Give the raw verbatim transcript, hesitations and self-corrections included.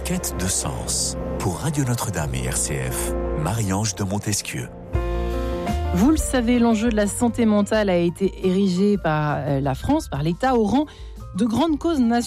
quête de sens. Pour Radio Notre-Dame et R C F, Marie-Ange de Montesquieu. Vous le savez, l'enjeu de la santé mentale a été érigé par la France, par l'État, au rang de grande cause nationale.